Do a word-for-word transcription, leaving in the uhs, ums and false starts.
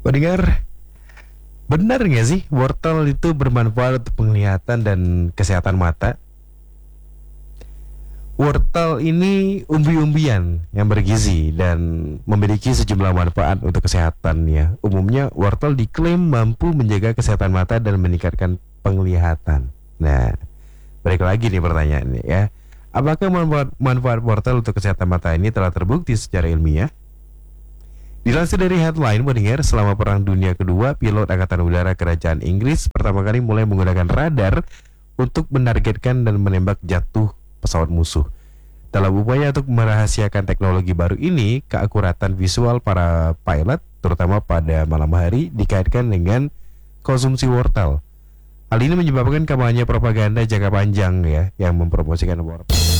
Pendengar, benar nggak sih wortel itu bermanfaat untuk penglihatan dan kesehatan mata? Wortel ini umbi-umbian yang bergizi dan memiliki sejumlah manfaat untuk kesehatan ya. Umumnya wortel diklaim mampu menjaga kesehatan mata dan meningkatkan penglihatan. Nah, balik lagi nih pertanyaannya ya. Apakah manfaat, manfaat wortel untuk kesehatan mata ini telah terbukti secara ilmiah? Dilansir dari headline, pendengar, selama Perang Dunia Kedua, pilot Angkatan Udara Kerajaan Inggris pertama kali mulai menggunakan radar untuk menargetkan dan menembak jatuh pesawat musuh. Dalam upaya untuk merahasiakan teknologi baru ini, keakuratan visual para pilot, terutama pada malam hari, dikaitkan dengan konsumsi wortel. Hal ini menyebabkan kampanye propaganda jangka panjang ya, yang mempromosikan wortel